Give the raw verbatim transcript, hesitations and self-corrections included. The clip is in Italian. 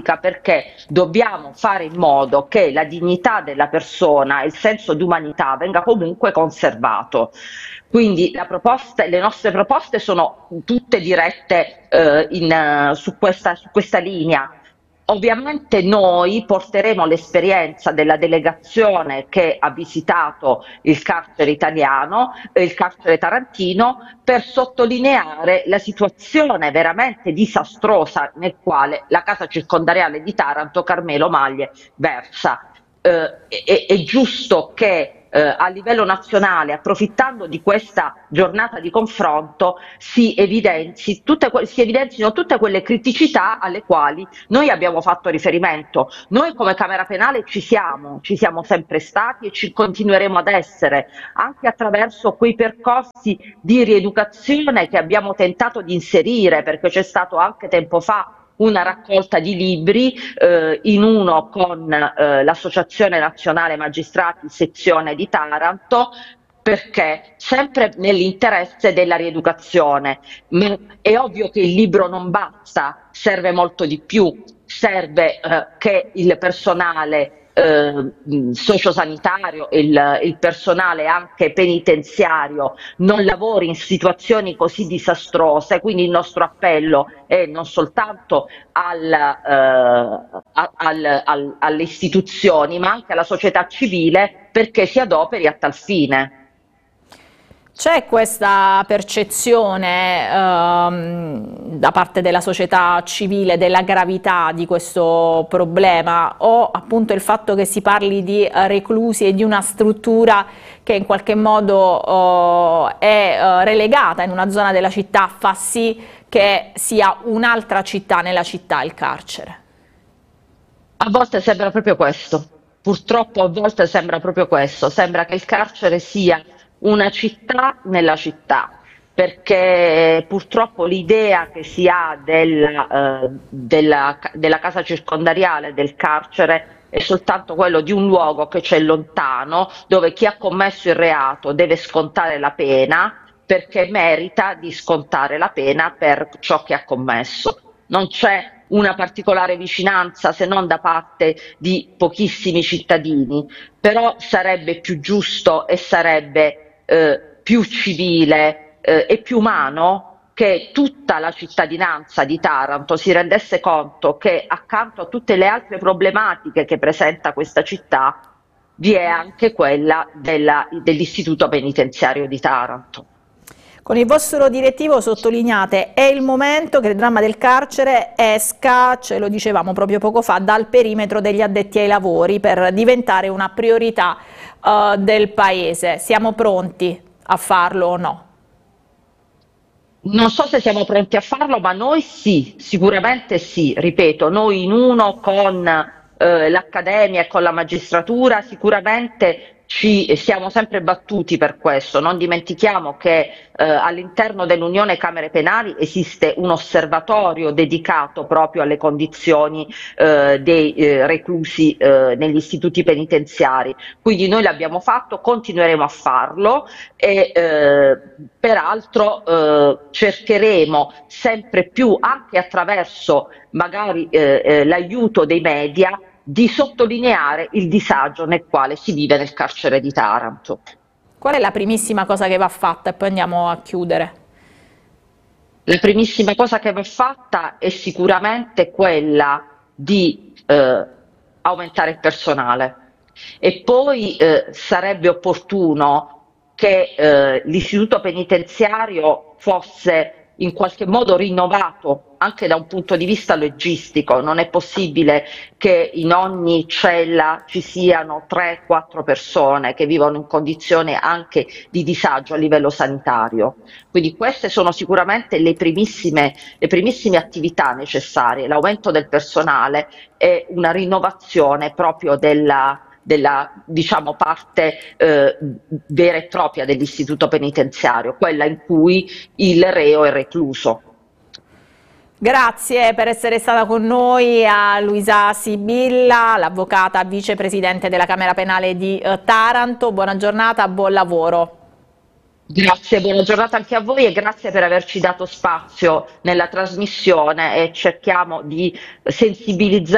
politica, perché dobbiamo fare in modo che la dignità della persona e il senso di umanità venga comunque conservato. Quindi la proposta, le nostre proposte sono tutte dirette eh, in, su questa, su questa linea. Ovviamente noi porteremo l'esperienza della delegazione che ha visitato il carcere italiano, eh, il carcere tarantino, per sottolineare la situazione veramente disastrosa nel quale la casa circondariale di Taranto, Carmelo Maglie, versa. Eh, è, è giusto che eh, a livello nazionale, approfittando di questa giornata di confronto, si, evidenzi tutte que- si evidenzino tutte quelle criticità alle quali noi abbiamo fatto riferimento. Noi come Camera Penale ci siamo, ci siamo sempre stati e ci continueremo ad essere, anche attraverso quei percorsi di rieducazione che abbiamo tentato di inserire, perché c'è stato anche tempo fa una raccolta di libri, eh, in uno con eh, l'Associazione Nazionale Magistrati sezione di Taranto, perché sempre nell'interesse della rieducazione. Ma è ovvio che il libro non basta, serve molto di più, serve eh, che il personale eh, sociosanitario, il, il personale anche penitenziario non lavori in situazioni così disastrose, quindi il nostro appello è non soltanto al, eh, al, al, alle istituzioni ma anche alla società civile perché si adoperi a tal fine. C'è questa percezione ehm, da parte della società civile della gravità di questo problema, o appunto il fatto che si parli di reclusi e di una struttura che in qualche modo eh, è eh, relegata in una zona della città fa sì che sia un'altra città nella città il carcere? A volte sembra proprio questo, purtroppo a volte sembra proprio questo, sembra che il carcere sia una città nella città, perché purtroppo l'idea che si ha della, eh, della, della casa circondariale, del carcere, è soltanto quello di un luogo che c'è lontano, dove chi ha commesso il reato deve scontare la pena perché merita di scontare la pena per ciò che ha commesso. Non c'è una particolare vicinanza se non da parte di pochissimi cittadini, però sarebbe più giusto e sarebbe eh, più civile eh, e più umano che tutta la cittadinanza di Taranto si rendesse conto che accanto a tutte le altre problematiche che presenta questa città vi è anche quella della, dell'istituto penitenziario di Taranto. Con il vostro direttivo sottolineate: è il momento che il dramma del carcere esca, ce lo dicevamo proprio poco fa, dal perimetro degli addetti ai lavori per diventare una priorità uh, del Paese. Siamo pronti a farlo o no? Non so se siamo pronti a farlo, ma noi sì, sicuramente sì, ripeto, noi in uno con eh, l'Accademia e con la magistratura sicuramente ci siamo sempre battuti per questo. Non dimentichiamo che eh, all'interno dell'Unione Camere Penali esiste un osservatorio dedicato proprio alle condizioni eh, dei eh, reclusi eh, negli istituti penitenziari, quindi noi l'abbiamo fatto, continueremo a farlo e eh, peraltro eh, cercheremo sempre più, anche attraverso magari eh, eh, l'aiuto dei media, di sottolineare il disagio nel quale si vive nel carcere di Taranto. Qual è la primissima cosa che va fatta? E poi andiamo a chiudere. La primissima cosa che va fatta è sicuramente quella di eh, aumentare il personale e poi eh, sarebbe opportuno che eh, l'istituto penitenziario fosse in qualche modo rinnovato anche da un punto di vista logistico. Non è possibile che in ogni cella ci siano tre quattro persone che vivono in condizioni anche di disagio a livello sanitario. Quindi queste sono sicuramente le primissime, le primissime attività necessarie, l'aumento del personale e una rinnovazione proprio della della diciamo, parte eh, vera e propria dell'istituto penitenziario, quella in cui il reo è recluso. Grazie per essere stata con noi a Luisa Sibilla, l'avvocata vicepresidente della Camera Penale di eh, Taranto. Buona giornata, buon lavoro. Grazie, buona giornata anche a voi e grazie per averci dato spazio nella trasmissione e cerchiamo di sensibilizzare